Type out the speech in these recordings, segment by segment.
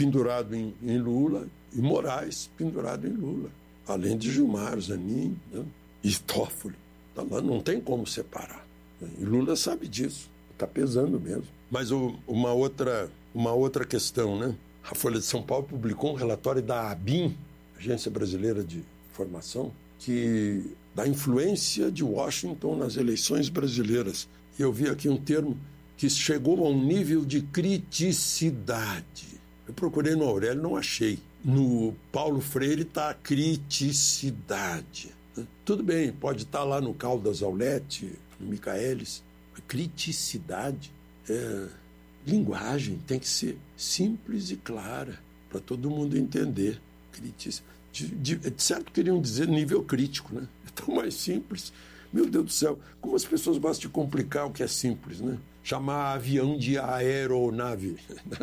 pendurado em Lula, e Moraes pendurado em Lula, além de Gilmar, Zanin, né? E Toffoli. Então, não tem como separar. E Lula sabe disso, está pesando mesmo. Mas uma outra questão, né? A Folha de São Paulo publicou um relatório da ABIN, Agência Brasileira de Informação, que da influência de Washington nas eleições brasileiras. E eu vi aqui um termo que chegou a um nível de criticidade. Eu procurei no Aurélio, não achei. No Paulo Freire está a criticidade. Tudo bem, pode estar lá no Caldas Aulete, no Michaelis. A criticidade, linguagem tem que ser simples e clara, para todo mundo entender. De certo queriam dizer nível crítico, né? É tão mais simples. Meu Deus do céu, como as pessoas gostam de complicar o que é simples, né? Chamar avião de aeronave,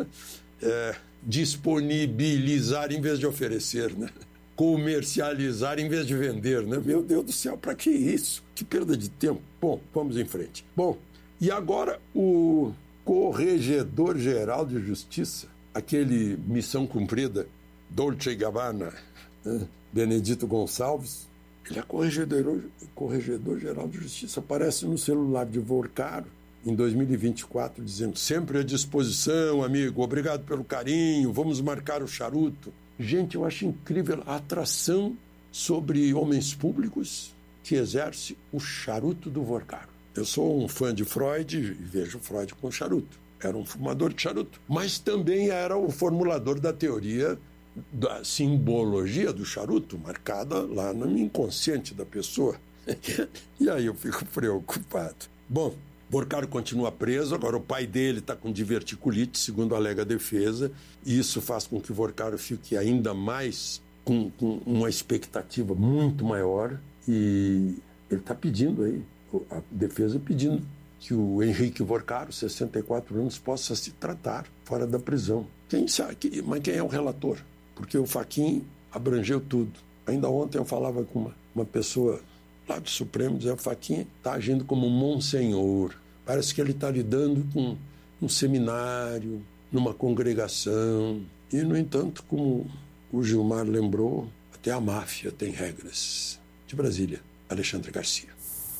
disponibilizar em vez de oferecer, né? Comercializar em vez de vender, né? Meu Deus do céu, para que isso? Que perda de tempo. Bom, vamos em frente. Bom, e agora o Corregedor-Geral de Justiça, aquele missão cumprida, Dolce & Gabbana, né? Benedito Gonçalves, ele é Corregedor-Geral de Justiça, aparece no celular de Vorcaro, em 2024, dizendo: sempre à disposição, amigo, obrigado pelo carinho, vamos marcar o charuto. Gente, eu acho incrível a atração sobre homens públicos que exerce o charuto do Vorcaro. Eu sou um fã de Freud e vejo Freud com charuto. Era um fumador de charuto, mas também era o formulador da teoria da simbologia do charuto, marcada lá no inconsciente da pessoa. E aí eu fico preocupado. Bom, Vorcaro continua preso, agora o pai dele está com diverticulite, segundo alega a defesa, e isso faz com que Vorcaro fique ainda mais com uma expectativa muito maior, e ele está pedindo aí, a defesa pedindo que o Henrique Vorcaro, 64 anos, possa se tratar fora da prisão. Quem sabe? Mas quem é o relator? Porque o Fachin abrangeu tudo. Ainda ontem eu falava com uma pessoa lá do Supremo, dizendo que o Fachin está agindo como um monsenhor. Parece que ele está lidando com um seminário, numa congregação. E, no entanto, como o Gilmar lembrou, até a máfia tem regras. De Brasília, Alexandre Garcia.